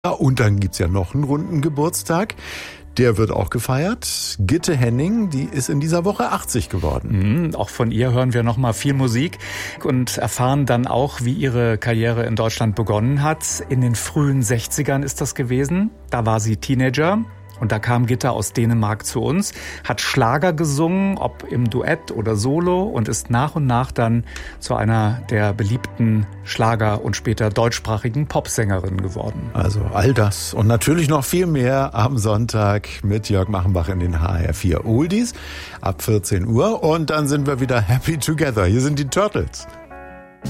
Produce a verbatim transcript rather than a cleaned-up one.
Ja, und dann gibt's ja noch einen runden Geburtstag. Der wird auch gefeiert. Gitte Henning, die ist in dieser Woche achtzig geworden. Mhm, auch von ihr hören wir noch mal viel Musik und erfahren dann auch, wie ihre Karriere in Deutschland begonnen hat. In den frühen sechzigern ist das gewesen. Da war sie Teenager. Und da kam Gitte aus Dänemark zu uns, hat Schlager gesungen, ob im Duett oder Solo, und ist nach und nach dann zu einer der beliebten Schlager- und später deutschsprachigen Popsängerinnen geworden. Also all das und natürlich noch viel mehr am Sonntag mit Jörg Machenbach in den H R vier Oldies ab vierzehn Uhr. Und dann sind wir wieder happy together. Hier sind die Turtles.